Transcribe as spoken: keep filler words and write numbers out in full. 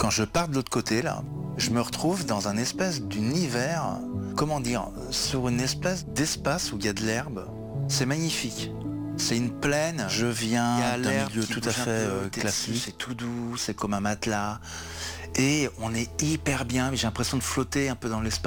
Quand je pars de l'autre côté, là, je me retrouve dans un espèce d'univers, comment dire, sur une espèce d'espace où il y a de l'herbe. C'est magnifique. C'est une plaine, je viens d'un milieu tout à fait euh, classique, c'est tout doux, c'est comme un matelas. Et on est hyper bien, j'ai l'impression de flotter un peu dans l'espace.